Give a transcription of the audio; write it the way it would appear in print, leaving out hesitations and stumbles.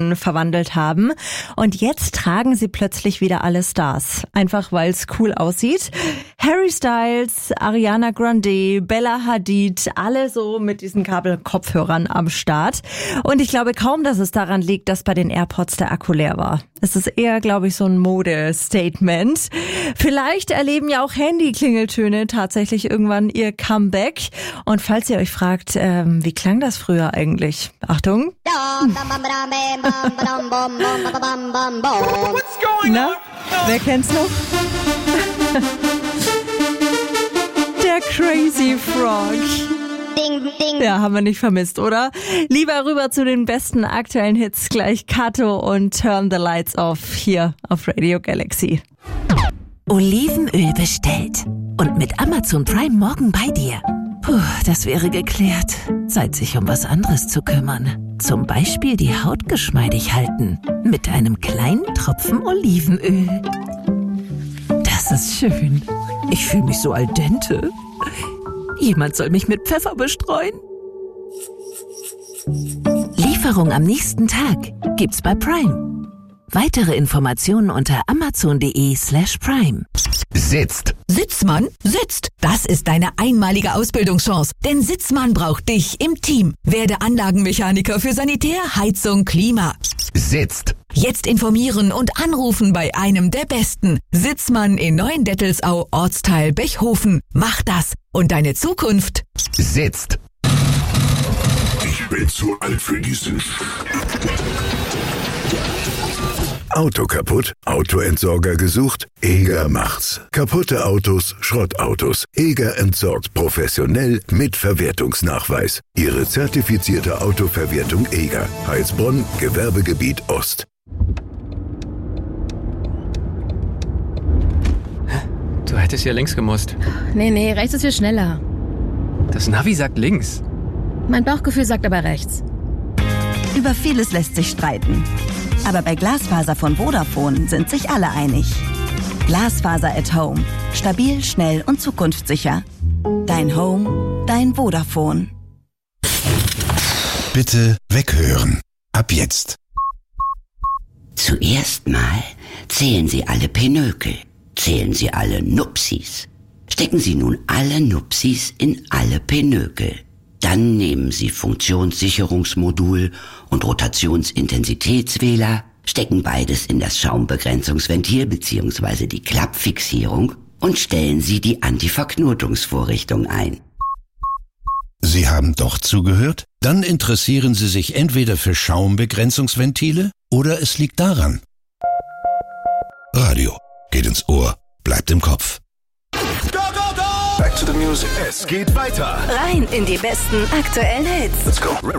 Popikon verwandelt haben. Und jetzt tragen sie plötzlich wieder alle Stars. Einfach weil es cool aussieht. Harry Styles, Ariana Grande, Bella Hadid, alle so mit diesen Kabelkopfhörern am Start. Und ich glaube kaum, dass es daran liegt, dass bei den AirPods der Akku leer war. Es ist eher, glaube ich, so ein Modestatement. Vielleicht erleben ja auch Handy-Klingeltöne tatsächlich irgendwann ihr Comeback. Und falls ihr euch fragt, wie klang das früher eigentlich? Achtung. Na, wer kennt's noch? Der Crazy Frog. Ja, haben wir nicht vermisst, oder? Lieber rüber zu den besten aktuellen Hits. Gleich Kato und Turn the Lights Off hier auf Radio Galaxy. Olivenöl bestellt. Und mit Amazon Prime morgen bei dir. Puh, das wäre geklärt. Zeit, sich um was anderes zu kümmern. Zum Beispiel die Haut geschmeidig halten. Mit einem kleinen Tropfen Olivenöl. Das ist schön. Ich fühle mich so al dente. Jemand soll mich mit Pfeffer bestreuen. Lieferung am nächsten Tag gibt's bei Prime. Weitere Informationen unter amazon.de/prime. Sitzt. Sitzmann sitzt. Das ist deine einmalige Ausbildungschance. Denn Sitzmann braucht dich im Team. Werde Anlagenmechaniker für Sanitär, Heizung, Klima. Sitzt. Jetzt informieren und anrufen bei einem der Besten. Sitzmann in Neuendettelsau, Ortsteil Bechhofen. Mach das und deine Zukunft Sitzt. Ich bin zu alt für diesen Auto kaputt? Autoentsorger gesucht? Eger macht's. Kaputte Autos, Schrottautos. Eger entsorgt professionell mit Verwertungsnachweis. Ihre zertifizierte Autoverwertung Eger. Heilsbronn, Gewerbegebiet Ost. Du hättest ja links gemusst. Nee, rechts ist viel schneller. Das Navi sagt links. Mein Bauchgefühl sagt aber rechts. Über vieles lässt sich streiten. Aber bei Glasfaser von Vodafone sind sich alle einig. Glasfaser at Home. Stabil, schnell und zukunftssicher. Dein Home, dein Vodafone. Bitte weghören. Ab jetzt. Zuerst mal zählen Sie alle Pinökel. Zählen Sie alle Nupsis. Stecken Sie nun alle Nupsis in alle Pinökel. Dann nehmen Sie Funktionssicherungsmodul und Rotationsintensitätswähler, stecken beides in das Schaumbegrenzungsventil bzw. die Klappfixierung und stellen Sie die Antiverknotungsvorrichtung ein. Sie haben doch zugehört? Dann interessieren Sie sich entweder für Schaumbegrenzungsventile oder es liegt daran. Radio geht ins Ohr, bleibt im Kopf. Back to the music. Es geht weiter. Rein in die besten aktuellen Hits. Let's go.